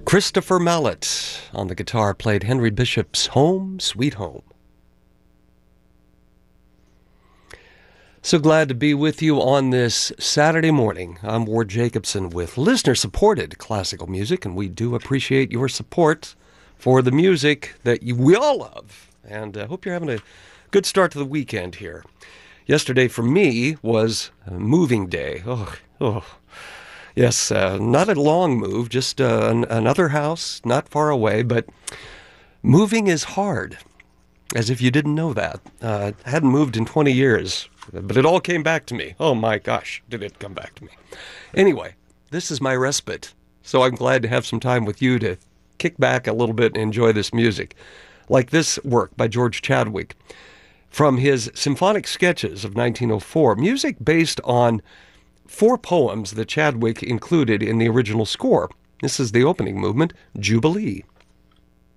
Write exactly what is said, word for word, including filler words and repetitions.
Christopher Mallet on the guitar played Henry Bishop's Home, Sweet Home. So glad to be with you on this Saturday morning. I'm Ward Jacobson with listener-supported classical music, and we do appreciate your support for the music that you, we all love. And I uh, hope you're having a good start to the weekend here. Yesterday for me was a moving day. Oh, oh. Yes, uh, not a long move, just uh, an, another house not far away, but moving is hard, as if you didn't know that. Uh, I hadn't moved in twenty years, but it all came back to me. Oh my gosh, did it come back to me. Anyway, this is my respite, so I'm glad to have some time with you to kick back a little bit and enjoy this music, like this work by George Chadwick from his Symphonic Sketches of nineteen oh four, music based on four poems that Chadwick included in the original score. This is the opening movement, Jubilee.